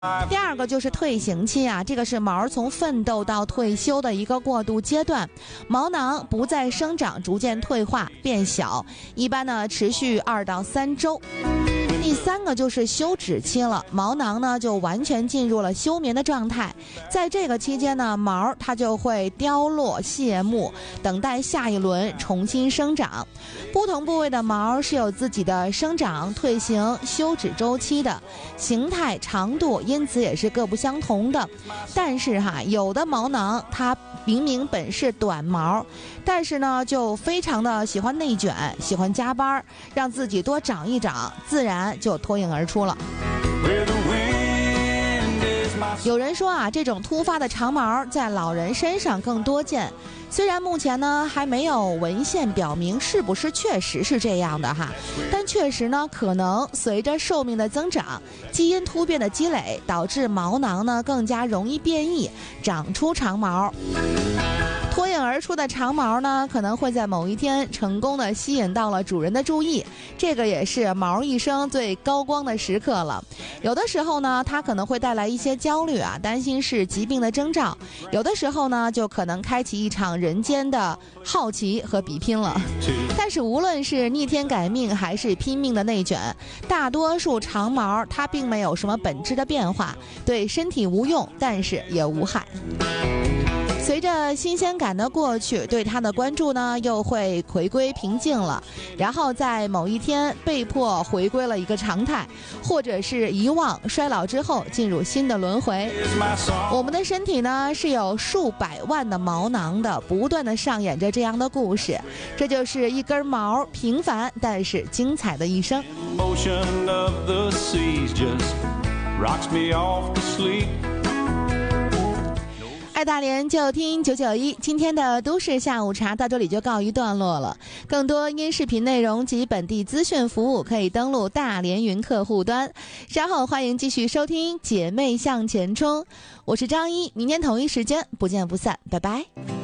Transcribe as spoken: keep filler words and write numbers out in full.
第二个就是退行期啊，这个是毛从奋斗到退休的一个过渡阶段，毛囊不再生长，逐渐退化变小，一般呢持续二到三周。第三个就是休止期了，毛囊呢就完全进入了休眠的状态，在这个期间呢，毛它就会凋落谢幕，等待下一轮重新生长。不同部位的毛是有自己的生长、退行、休止周期的，形态、长度因此也是各不相同的。但是哈，有的毛囊它明明本是短毛，但是呢就非常的喜欢内卷，喜欢加班，让自己多长一长，自然就脱颖而出了。有人说啊，这种突发的长毛在老人身上更多见，虽然目前呢还没有文献表明是不是确实是这样的哈，但确实呢可能随着寿命的增长，基因突变的积累，导致毛囊呢更加容易变异，长出长毛。脱颖而出的长毛呢，可能会在某一天成功的吸引到了主人的注意，这个也是毛一生最高光的时刻了。有的时候呢，它可能会带来一些焦虑啊，担心是疾病的征兆；有的时候呢，就可能开启一场人间的好奇和比拼了。但是无论是逆天改命还是拼命的内卷，大多数长毛它并没有什么本质的变化，对身体无用，但是也无害。随着新鲜感的过去，对它的关注呢又会回归平静了，然后在某一天被迫回归了一个常态，或者是遗忘衰老之后进入新的轮回。我们的身体呢是有数百万的毛囊的，不断的上演着这样的故事，这就是一根毛平凡但是精彩的一生。爱大连就听九九一，今天的都市下午茶到这里就告一段落了。更多音视频内容及本地资讯服务可以登录大连云客户端。稍后欢迎继续收听姐妹向前冲，我是张一，明天同一时间不见不散，拜拜。